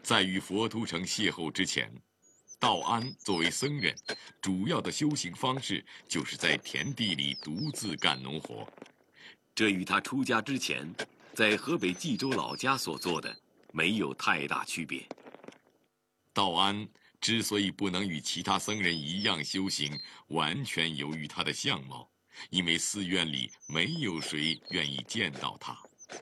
在与佛图澄邂逅之前，道安作为僧人，主要的修行方式就是在田地里独自干农活。这与他出家之前在河北冀州老家所做的没有太大区别。道安之所以不能与其他僧人一样修行，完全由于他的相貌，因为寺院里没有谁愿意见到他。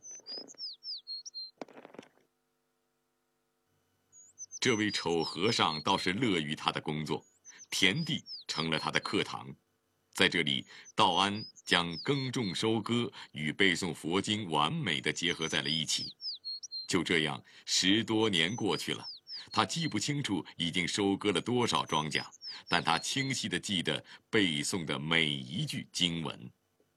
这位丑和尚倒是乐于他的工作，田地成了他的课堂。在这里，道安将耕种、收割与背诵佛经完美地结合在了一起。就这样，10多年过去了，他记不清楚已经收割了多少庄稼，但他清晰地记得背诵的每一句经文。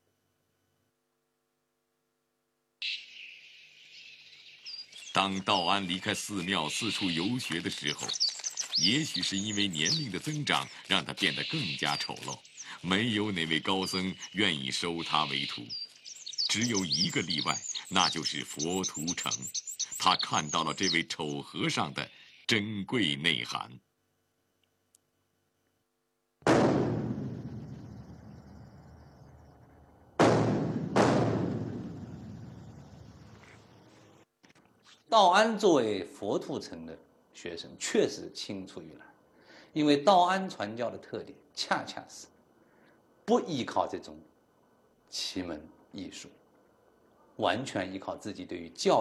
当道安离开寺庙四处游学的时候，也许是因为年龄的增长，让他变得更加丑陋，没有哪位高僧愿意收他为徒。只有一个例外，那就是佛图澄，他看到了这位丑和尚的珍贵内涵。 道安作为佛图澄的学生，确实青出于蓝，因为道安传教的特点恰恰是不依靠这种奇门异术，完全依靠自己对于教